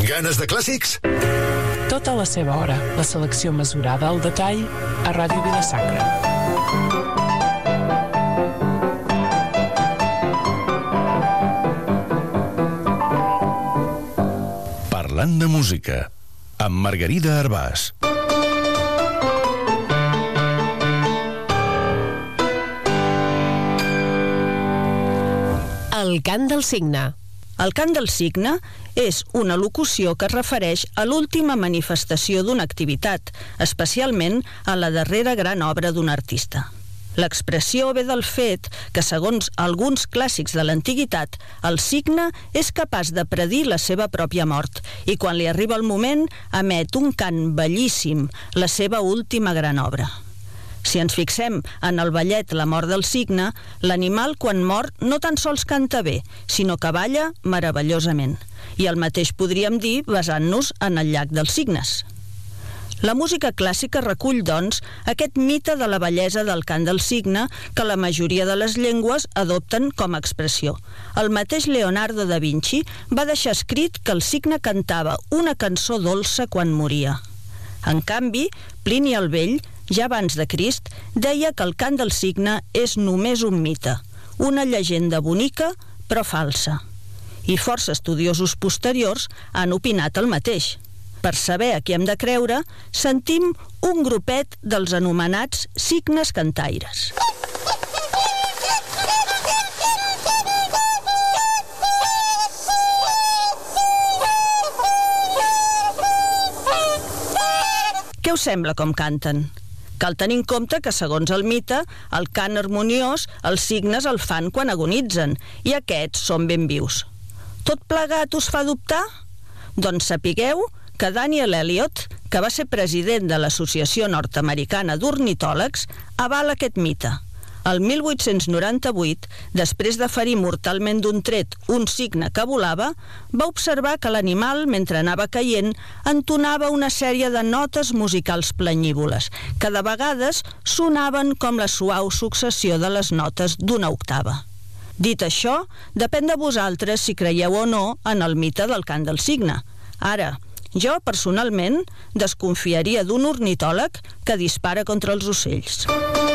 Ganes de clàssics? Tota la seva hora, la selecció mesurada al detall a Ràdio Vila-sacra. Parlant de música, amb Margarida Arbàs. El cant del cigne. El cant del cigne és una locució que es refereix a l'última manifestació d'una activitat, especialment a la darrera gran obra d'un artista. L'expressió ve del fet que, segons alguns clàssics de l'antiguitat, el cigne és capaç de predir la seva pròpia mort i, quan li arriba el moment, emet un cant bellíssim, la seva última gran obra. Si ens fixem en el ballet La mort del cigne, l'animal, quan mor, no tan sols canta bé, sinó que balla meravellosament. I el mateix podríem dir basant-nos en el llac dels cignes. La música clàssica recull, doncs, aquest mite de la bellesa del cant del cigne que la majoria de les llengües adopten com a expressió. El mateix Leonardo da Vinci va deixar escrit que el cigne cantava una cançó dolça quan moria. En canvi, Plini el Vell, ja abans de Crist, deia que el cant del cigne és només un mite, una llegenda bonica però falsa. I força estudiosos posteriors han opinat el mateix. Per saber a qui hem de creure, sentim un grupet dels anomenats cignes cantaires. Què us sembla com canten? Cal tenir en compte que, segons el mite, el cant harmoniós els cignes el fan quan agonitzen i aquests són ben vius. Tot plegat us fa dubtar? Doncs sapigueu que Daniel Elliott, que va ser president de l'Associació Nord-Americana d'Ornitòlegs, avala aquest mite. El 1898, després de ferir mortalment d'un tret un cigne que volava, va observar que l'animal, mentre anava caient, entonava una sèrie de notes musicals planyívoles, que de vegades sonaven com la suau successió de les notes d'una octava. Dit això, depèn de vosaltres si creieu o no en el mite del cant del cigne. Ara, jo, personalment, desconfiaria d'un ornitòleg que dispara contra els ocells.